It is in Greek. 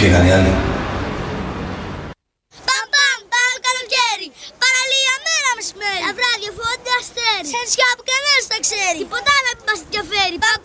Φύγανε οι άλλοι. Πάμε καλοκαίρι. Παραλία μέρα μεσημέρι. Τα βράδια φώντα αστέρι. Σε νησιά που κανένας τα ξέρει. Τίποτα να μην μας ενδιαφέρει.